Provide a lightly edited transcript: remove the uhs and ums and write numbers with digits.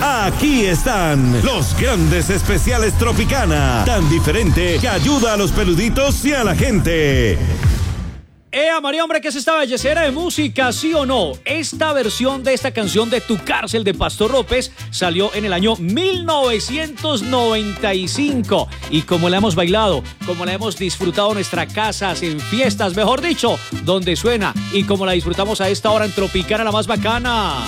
Aquí están los grandes especiales Tropicana, tan diferente que ayuda a los peluditos y a la gente. María, hombre, ¿qué es esta bellecera de música? ¿Sí o no? Esta versión de esta canción de Tu Cárcel de Pastor López salió en el año 1995. Y como la hemos bailado, como la hemos disfrutado en nuestras casas, en fiestas, mejor dicho, donde suena, y como la disfrutamos a esta hora en Tropicana, la más bacana.